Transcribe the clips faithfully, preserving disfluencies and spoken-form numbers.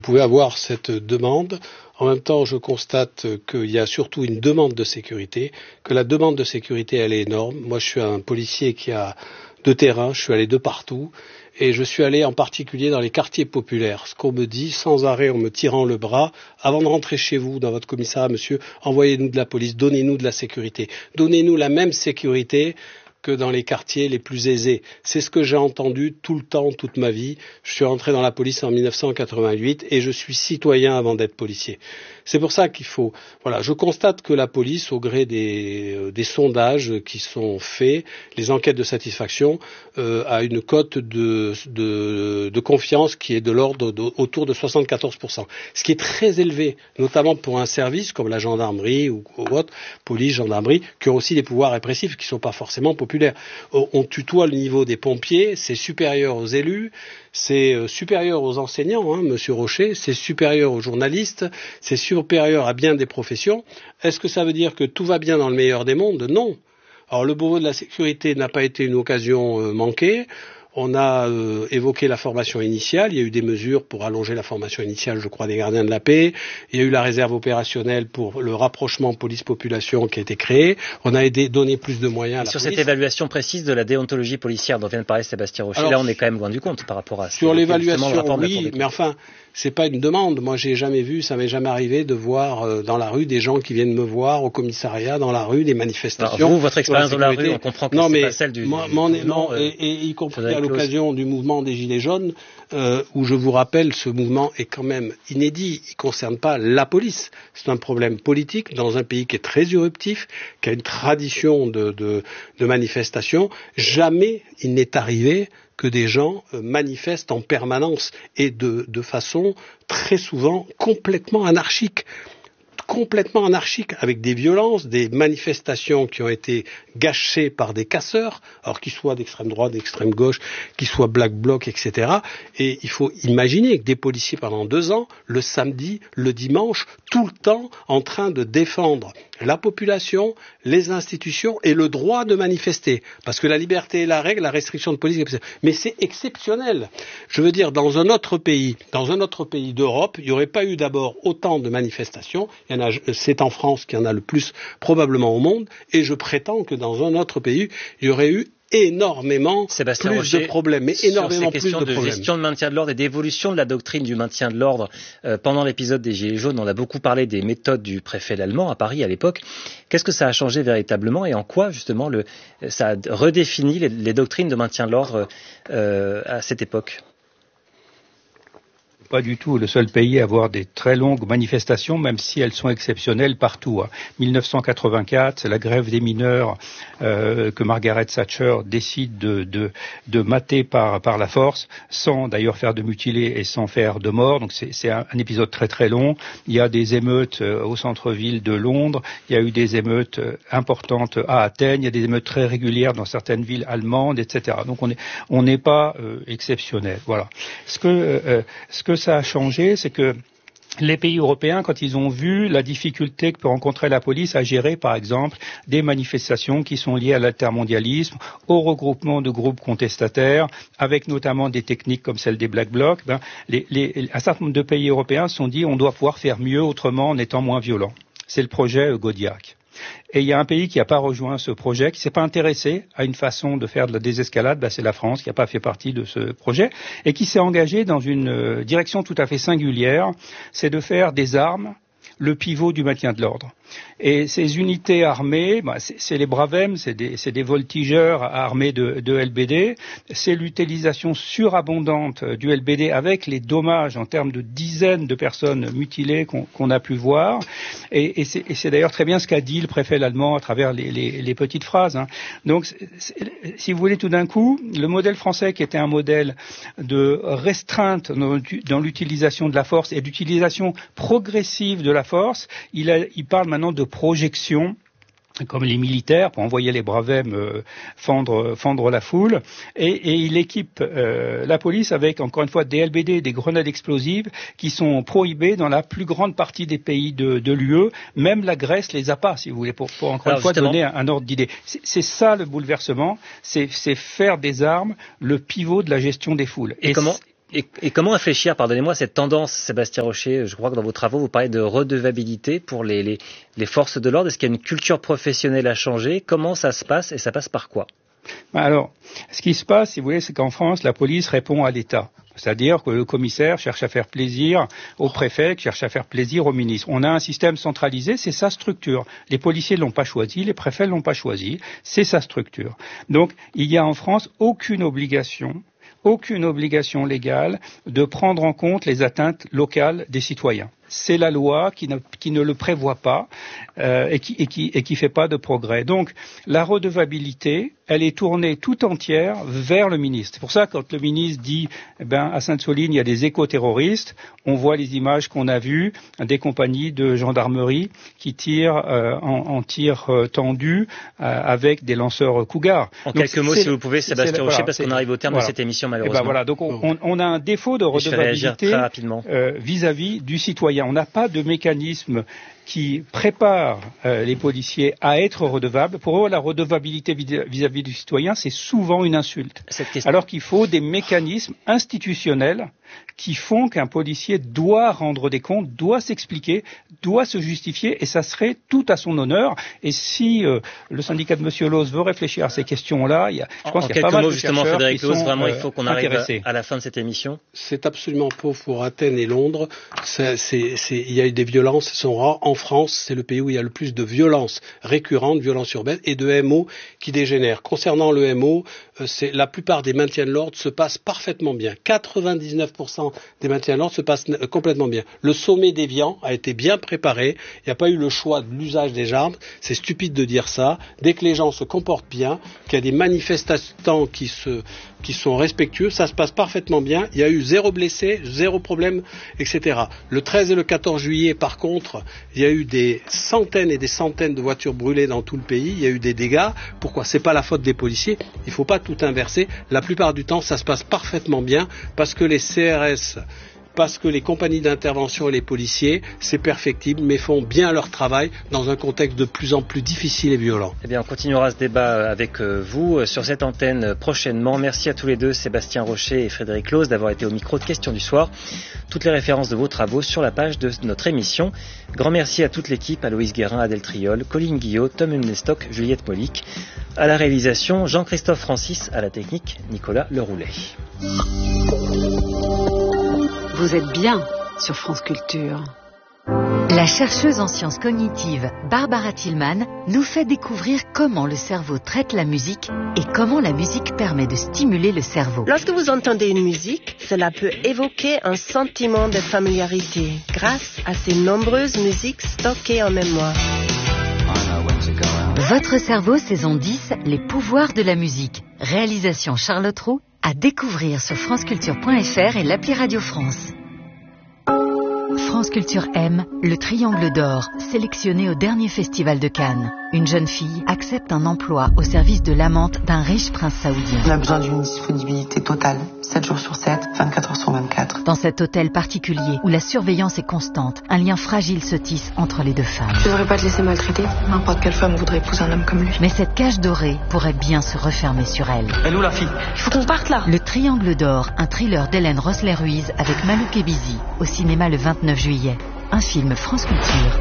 Vous pouvez avoir cette demande. En même temps, je constate qu'il y a surtout une demande de sécurité, que la demande de sécurité, elle est énorme. Moi, je suis un policier qui a de terrain, je suis allé de partout, et je suis allé en particulier dans les quartiers populaires. Ce qu'on me dit sans arrêt en me tirant le bras, avant de rentrer chez vous, dans votre commissariat, monsieur, envoyez-nous de la police, donnez-nous de la sécurité. Donnez-nous la même sécurité que dans les quartiers les plus aisés. C'est ce que j'ai entendu tout le temps, toute ma vie. Je suis entré dans la police en mille neuf cent quatre-vingt-huit et je suis citoyen avant d'être policier. C'est pour ça qu'il faut... Voilà, je constate que la police, au gré des, euh, des sondages qui sont faits, les enquêtes de satisfaction, euh, a une cote de, de, de confiance qui est de l'ordre de, autour de soixante-quatorze pour cent. Ce qui est très élevé, notamment pour un service comme la gendarmerie ou, ou autre, police, gendarmerie, qui ont aussi des pouvoirs répressifs qui ne sont pas forcément populaires. On tutoie le niveau des pompiers, c'est supérieur aux élus, c'est euh, supérieur aux enseignants, hein, Monsieur Rocher, c'est supérieur aux journalistes, c'est supérieur à bien des professions. Est-ce que ça veut dire que tout va bien dans le meilleur des mondes? Non. Alors le Beauvau de la sécurité n'a pas été une occasion euh, manquée. On a euh, évoqué la formation initiale, il y a eu des mesures pour allonger la formation initiale, je crois, des gardiens de la paix. Il y a eu la réserve opérationnelle pour le rapprochement police-population qui a été créé. On a aidé, donné plus de moyens à la sur police. Cette évaluation précise de la déontologie policière dont vient de parler Sébastien Rocher, alors, là on est quand même loin du compte par rapport à... Sur l'évaluation, oui, mais enfin... C'est pas une demande. Moi, j'ai jamais vu, ça m'est jamais arrivé de voir euh, dans la rue des gens qui viennent me voir au commissariat, dans la rue, des manifestations. Alors vous, votre expérience dans la rue, on comprend que non, c'est mais pas celle du. Moi, du mon, mouvement, non, euh, et, et y compris à l'occasion du mouvement des Gilets jaunes, euh, où je vous rappelle, ce mouvement est quand même inédit. Il concerne pas la police. C'est un problème politique dans un pays qui est très éruptif, qui a une tradition de, de, de manifestation. Jamais il n'est arrivé que des gens manifestent en permanence et de, de façon très souvent complètement anarchique. complètement anarchique, avec des violences, des manifestations qui ont été gâchées par des casseurs, alors qu'ils soient d'extrême droite, d'extrême gauche, qu'ils soient Black Bloc, et cetera. Et il faut imaginer que des policiers pendant deux ans, le samedi, le dimanche, tout le temps, en train de défendre la population, les institutions et le droit de manifester. Parce que la liberté est la règle, la restriction de police, mais c'est exceptionnel. Je veux dire, dans un autre pays, dans un autre pays d'Europe, il n'y aurait pas eu d'abord autant de manifestations. Il y en a, c'est en France qu'il y en a le plus probablement au monde, et je prétends que dans un autre pays, il y aurait eu énormément Sébastien plus Rocher, de problèmes, mais énormément sur ces plus de, questions de problèmes. gestion de maintien de l'ordre et d'évolution de la doctrine du maintien de l'ordre. Euh, pendant l'épisode des Gilets jaunes, on a beaucoup parlé des méthodes du préfet Lallemand à Paris à l'époque. Qu'est-ce que ça a changé véritablement et en quoi justement le, ça a redéfini les, les doctrines de maintien de l'ordre euh, à cette époque? Pas du tout le seul pays à avoir des très longues manifestations, même si elles sont exceptionnelles partout. mille neuf cent quatre-vingt-quatre, c'est la grève des mineurs euh, que Margaret Thatcher décide de, de, de mater par, par la force, sans d'ailleurs faire de mutilés et sans faire de morts. Donc c'est, c'est un, un épisode très très long. Il y a des émeutes euh, au centre-ville de Londres, il y a eu des émeutes euh, importantes à Athènes, il y a des émeutes très régulières dans certaines villes allemandes, et cetera. Donc on n'est on n'est pas euh, exceptionnel. Voilà. Ce que, euh, ce que ça a changé, c'est que les pays européens, quand ils ont vu la difficulté que peut rencontrer la police à gérer, par exemple, des manifestations qui sont liées à l'altermondialisme, au regroupement de groupes contestataires, avec notamment des techniques comme celle des Black Blocs, ben, les, les, un certain nombre de pays européens se sont dit on doit pouvoir faire mieux autrement en étant moins violent. C'est le projet Gaudiac. Et il y a un pays qui n'a pas rejoint ce projet, qui ne s'est pas intéressé à une façon de faire de la désescalade, ben c'est la France qui n'a pas fait partie de ce projet, et qui s'est engagé dans une direction tout à fait singulière, c'est de faire des armes le pivot du maintien de l'ordre. Et ces unités armées, bah, c'est, c'est les Bravem, c'est des, c'est des voltigeurs armés de, de L B D, c'est l'utilisation surabondante du L B D avec les dommages en termes de dizaines de personnes mutilées qu'on, qu'on a pu voir. Et, et, c'est, et c'est d'ailleurs très bien ce qu'a dit le préfet Lallemand à travers les, les, les petites phrases. Hein. Donc, c'est, c'est, si vous voulez, tout d'un coup, le modèle français qui était un modèle de restreinte dans, dans l'utilisation de la force et d'utilisation progressive de la force, il, a, il parle maintenant de projection, comme les militaires, pour envoyer les Bravem euh, fendre, fendre la foule, et, et il équipe euh, la police avec, encore une fois, des L B D, des grenades explosives, qui sont prohibées dans la plus grande partie des pays de, de l'U E. Même la Grèce les a pas, si vous voulez, pour, pour encore Alors, une fois justement... donner un, un ordre d'idée. C'est, c'est ça le bouleversement, c'est, c'est faire des armes le pivot de la gestion des foules. Et, et comment Et, et comment réfléchir, pardonnez-moi, cette tendance, Sébastien Rocher, je crois que dans vos travaux, vous parlez de redevabilité pour les, les, les forces de l'ordre. Est-ce qu'il y a une culture professionnelle à changer? Comment ça se passe et ça passe par quoi? Alors, ce qui se passe, si vous voulez, c'est qu'en France, la police répond à l'État. C'est-à-dire que le commissaire cherche à faire plaisir au préfet, qui cherche à faire plaisir au ministre. On a un système centralisé, c'est sa structure. Les policiers ne l'ont pas choisi, les préfets ne l'ont pas choisi, c'est sa structure. Donc, il y a en France aucune obligation aucune obligation légale de prendre en compte les atteintes locales des citoyens. C'est la loi qui ne, qui ne le prévoit pas euh, et qui et qui et qui fait pas de progrès. Donc la redevabilité, elle est tournée tout entière vers le ministre. C'est pour ça que quand le ministre dit eh ben à Sainte-Soline il y a des éco-terroristes, on voit les images qu'on a vues des compagnies de gendarmerie qui tirent euh, en, en tir euh, tendu euh, avec des lanceurs Cougar. En donc, quelques mots, si vous pouvez, Sébastien Rocher, voilà, parce qu'on arrive au terme voilà. de cette émission malheureusement. Et ben voilà, donc on, on, on a un défaut de redevabilité euh, vis-à-vis du citoyen. On n'a pas de mécanisme qui prépare euh, les policiers à être redevables. Pour eux, la redevabilité vis-à-vis du citoyen, c'est souvent une insulte. Alors qu'il faut des mécanismes institutionnels qui font qu'un policier doit rendre des comptes, doit s'expliquer, doit se justifier, et ça serait tout à son honneur. Et si euh, le syndicat de Monsieur Loos veut réfléchir à ces questions-là, il y a, je pense en qu'il y a pas mal mots, de justement, chercheurs Frédéric qui Loos, sont vraiment, euh, il faut qu'on arrive intéressés. à, à la fin de cette émission. C'est absolument pauvre pour Athènes et Londres. C'est, c'est, c'est, il y a eu des violences, elles sont rares. En France, c'est le pays où il y a le plus de violences récurrentes, violences urbaines, et de M O qui dégénèrent. Concernant le M O, euh, c'est, la plupart des maintiens de l'ordre se passent parfaitement bien. quatre-vingt-dix-neuf pour cent des maintiens de l'ordre se passent euh, complètement bien. Le sommet déviant a été bien préparé. Il n'y a pas eu le choix de l'usage des armes. C'est stupide de dire ça. Dès que les gens se comportent bien, qu'il y a des manifestants qui se, qui sont respectueux, ça se passe parfaitement bien. Il y a eu zéro blessé, zéro problème, et cetera. Le treize et le quatorze juillet, par contre, il y a eu des centaines et des centaines de voitures brûlées dans tout le pays. Il y a eu des dégâts. Pourquoi? C'est pas la faute des policiers. Il ne faut pas tout inverser. La plupart du temps, ça se passe parfaitement bien parce que les C R S, parce que les compagnies d'intervention et les policiers, c'est perfectible, mais font bien leur travail dans un contexte de plus en plus difficile et violent. Eh bien, on continuera ce débat avec vous sur cette antenne prochainement. Merci à tous les deux, Sébastien Rocher et Frédéric Loos, d'avoir été au micro de Questions du Soir. Toutes les références de vos travaux sur la page de notre émission. Grand merci à toute l'équipe, à Loïs Guérin, Adèle Triol, Colline Guillot, Tom Humnestock, Juliette Molic. À la réalisation, Jean-Christophe Francis, à la technique, Nicolas Leroulet. Vous êtes bien sur France Culture. La chercheuse en sciences cognitives Barbara Tillman nous fait découvrir comment le cerveau traite la musique et comment la musique permet de stimuler le cerveau. Lorsque vous entendez une musique, cela peut évoquer un sentiment de familiarité grâce à ces nombreuses musiques stockées en mémoire. Votre cerveau, saison dix, les pouvoirs de la musique. Réalisation Charlotte Roux, à découvrir sur franceculture point f r et l'appli Radio France. France Culture aime le Triangle d'Or, sélectionné au dernier festival de Cannes. Une jeune fille accepte un emploi au service de l'amante d'un riche prince saoudien. On a besoin d'une disponibilité totale, sept jours sur sept, vingt-quatre heures sur vingt-quatre. Dans cet hôtel particulier où la surveillance est constante, un lien fragile se tisse entre les deux femmes. Je devrais pas te laisser maltraiter. N'importe quelle femme voudrait épouser un homme comme lui. Mais cette cage dorée pourrait bien se refermer sur elle. Elle est où la fille? Il faut qu'on parte là. Le Triangle d'Or, un thriller d'Hélène Rossler-Ruiz avec Malouk Ebizi, au cinéma le vingt-neuf juillet. Un film France Culture.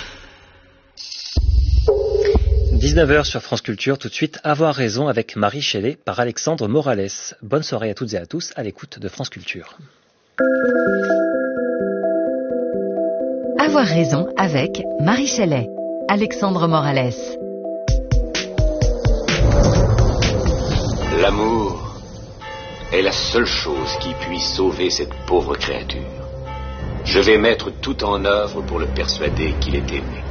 dix-neuf heures sur France Culture, tout de suite, Avoir raison avec Marie Shelley par Alexandre Morales. Bonne soirée à toutes et à tous à l'écoute de France Culture. Avoir raison avec Marie Shelley, Alexandre Morales. L'amour est la seule chose qui puisse sauver cette pauvre créature. Je vais mettre tout en œuvre pour le persuader qu'il est aimé.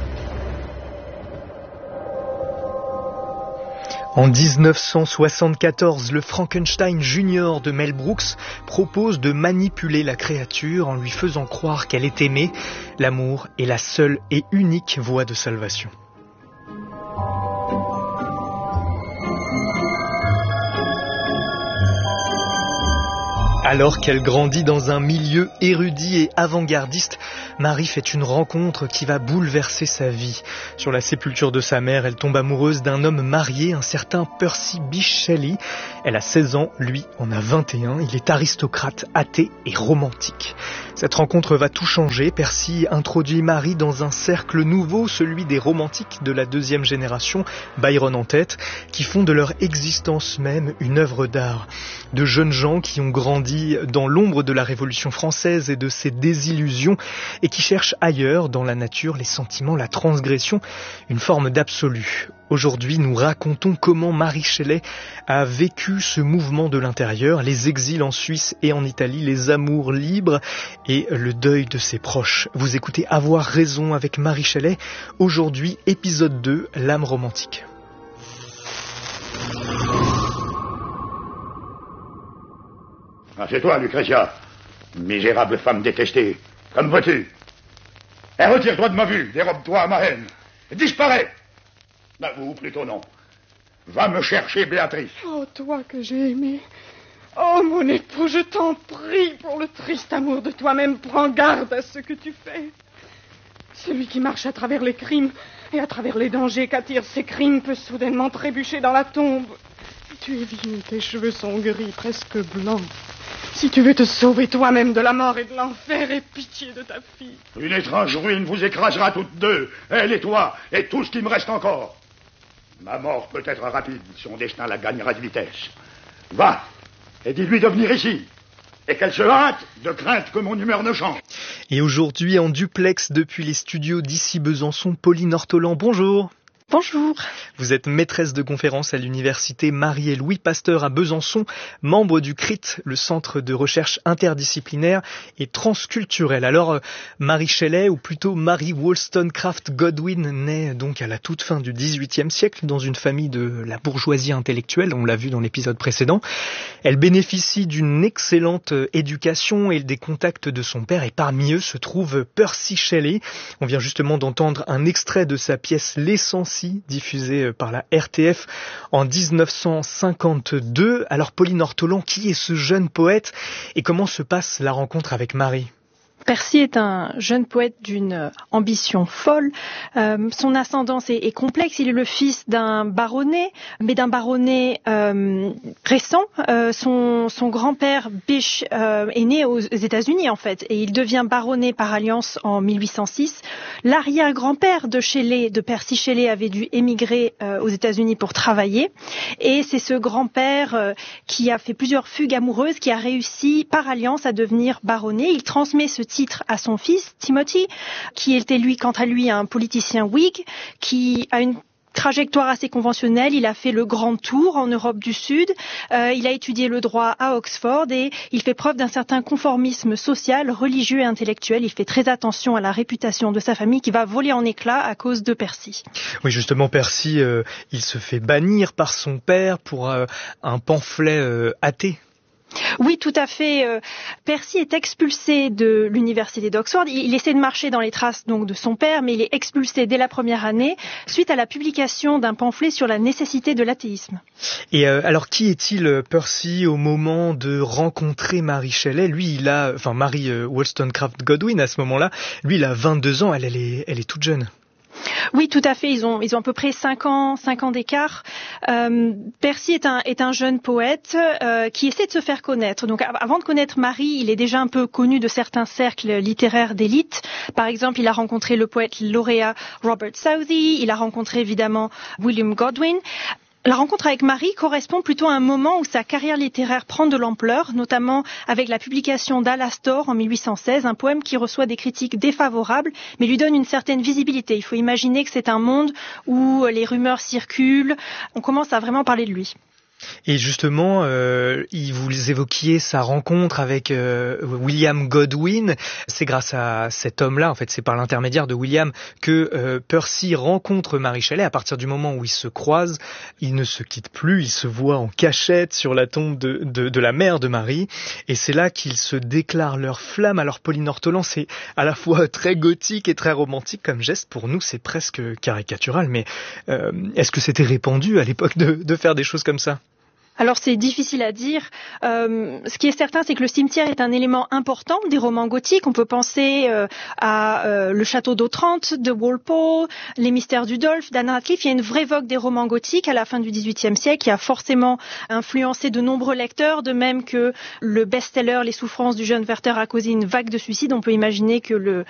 En dix-neuf cent soixante-quatorze, le Frankenstein Junior de Mel Brooks propose de manipuler la créature en lui faisant croire qu'elle est aimée. L'amour est la seule et unique voie de salvation. Alors qu'elle grandit dans un milieu érudit et avant-gardiste, Marie fait une rencontre qui va bouleverser sa vie. Sur la sépulture de sa mère, elle tombe amoureuse d'un homme marié, un certain Percy Bysshe Shelley. Elle a seize ans, lui en a vingt et un. Il est aristocrate, athée et romantique. Cette rencontre va tout changer. Percy introduit Marie dans un cercle nouveau, celui des romantiques de la deuxième génération, Byron en tête, qui font de leur existence même une œuvre d'art. De jeunes gens qui ont grandi dans l'ombre de la Révolution française et de ses désillusions et qui cherchent ailleurs, dans la nature, les sentiments, la transgression, une forme d'absolu. Aujourd'hui, nous racontons comment Mary Shelley a vécu ce mouvement de l'intérieur, les exils en Suisse et en Italie, les amours libres et le deuil de ses proches. Vous écoutez Avoir raison avec Mary Shelley. Aujourd'hui, épisode deux, l'âme romantique. Ah, c'est toi, Lucrezia, misérable femme détestée. Comme veux-tu? Et retire-toi de ma vue, dérobe-toi à ma haine. Disparais. Bah, ou plutôt non. Va me chercher Béatrice. Oh, toi que j'ai aimé. Oh, mon époux, je t'en prie, pour le triste amour de toi-même, prends garde à ce que tu fais. Celui qui marche à travers les crimes et à travers les dangers qu'attirent ces crimes peut soudainement trébucher dans la tombe. Tu es vieux, tes cheveux sont gris, presque blancs. Si tu veux te sauver toi-même de la mort et de l'enfer, aie pitié de ta fille. Une étrange ruine vous écrasera toutes deux, elle et toi, et tout ce qui me reste encore. Ma mort peut être rapide, son destin la gagnera de vitesse. Va, et dis-lui de venir ici, et qu'elle se hâte, de crainte que mon humeur ne change. Et aujourd'hui, en duplex depuis les studios d'ici Besançon, Pauline Ortolan, bonjour. Bonjour. Vous êtes maîtresse de conférence à l'université Marie et Louis Pasteur à Besançon, membre du C R I T, le centre de recherche interdisciplinaire et transculturel. Alors, Mary Shelley, ou plutôt Mary Wollstonecraft Godwin, naît donc à la toute fin du dix-huitième siècle dans une famille de la bourgeoisie intellectuelle, on l'a vu dans l'épisode précédent. Elle bénéficie d'une excellente éducation et des contacts de son père, et parmi eux se trouve Percy Shelley. On vient justement d'entendre un extrait de sa pièce L'Essentiel, diffusé par la R T F en dix-neuf cent cinquante-deux. Alors Pauline Ortolan, qui est ce jeune poète et comment se passe la rencontre avec Marie ? Percy est un jeune poète d'une ambition folle. Euh, son ascendance est, est complexe. Il est le fils d'un baronnet, mais d'un baronnet euh, récent. Euh, son, son grand-père Bysshe euh, est né aux États-Unis en fait, et il devient baronnet par alliance en mille huit cent six. L'arrière-grand-père de Shelley, de Percy Shelley, avait dû émigrer euh, aux États-Unis pour travailler, et c'est ce grand-père euh, qui a fait plusieurs fugues amoureuses, qui a réussi par alliance à devenir baronnet. Il transmet ce titre à son fils, Timothy, qui était lui, quant à lui, un politicien Whig, qui a une trajectoire assez conventionnelle. Il a fait le grand tour en Europe du Sud, euh, il a étudié le droit à Oxford et il fait preuve d'un certain conformisme social, religieux et intellectuel. Il fait très attention à la réputation de sa famille qui va voler en éclats à cause de Percy. Oui, justement, Percy, euh, il se fait bannir par son père pour euh, un pamphlet euh, athée. Oui, tout à fait. Euh, Percy est expulsé de l'université d'Oxford. Il, il essaie de marcher dans les traces donc de son père, mais il est expulsé dès la première année suite à la publication d'un pamphlet sur la nécessité de l'athéisme. Et euh, alors, qui est-il, Percy, au moment de rencontrer Mary Shelley ? Lui, il a, enfin Mary euh, Wollstonecraft Godwin à ce moment-là. Lui, il a vingt-deux ans. Elle, elle est, elle est toute jeune. Oui, tout à fait. Ils ont, ils ont à peu près cinq ans, cinq ans d'écart. Euh, Percy est un, est un jeune poète euh, qui essaie de se faire connaître. Donc, avant de connaître Marie, il est déjà un peu connu de certains cercles littéraires d'élite. Par exemple, il a rencontré le poète lauréat Robert Southey. Il a rencontré évidemment William Godwin. La rencontre avec Marie correspond plutôt à un moment où sa carrière littéraire prend de l'ampleur, notamment avec la publication d'Alastor en mille huit cent seize, un poème qui reçoit des critiques défavorables, mais lui donne une certaine visibilité. Il faut imaginer que c'est un monde où les rumeurs circulent, on commence à vraiment parler de lui. Et justement, euh, vous évoquiez sa rencontre avec euh, William Godwin. C'est grâce à cet homme-là, en fait, c'est par l'intermédiaire de William que euh, Percy rencontre Mary Shelley. À partir du moment où ils se croisent, ils ne se quittent plus, ils se voient en cachette sur la tombe de, de, de la mère de Marie. Et c'est là qu'ils se déclarent leur flamme. Alors Pauline Ortolan, c'est à la fois très gothique et très romantique comme geste. Pour nous, c'est presque caricatural. Mais euh, est-ce que c'était répandu à l'époque de, de faire des choses comme ça ? Alors c'est difficile à dire. Euh, ce qui est certain, c'est que le cimetière est un élément important des romans gothiques. On peut penser euh, à euh, le château d'Otrante de Walpole, les mystères du Dolph d'Anne Radcliffe. Il y a une vraie vogue des romans gothiques à la fin du dix-huitième siècle qui a forcément influencé de nombreux lecteurs, de même que le best-seller Les souffrances du jeune Werther a causé une vague de suicides. On peut imaginer que le,